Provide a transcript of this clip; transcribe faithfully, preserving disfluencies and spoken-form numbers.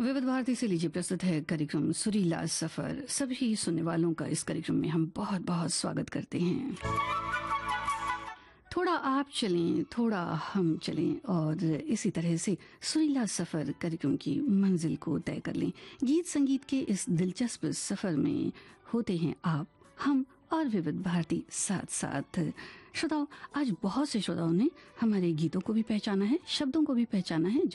विविध भारती से लीजिए प्रस्तुत है कार्यक्रम सुरीला सफर। सभी सुनने वालों का इस कार्यक्रम में हम बहुत बहुत स्वागत करते हैं। थोड़ा आप चलें, थोड़ा हम चलें और इसी तरह से सुरीला सफर कार्यक्रम की मंजिल को तय कर लें। गीत संगीत के इस दिलचस्प सफर में होते हैं आप, हम और विविध भारती साथ साथ। श्रोताओं, आज बहुत से श्रोताओं ने हमारे गीतों को भी पहचाना है, शब्दों को भी पहचाना है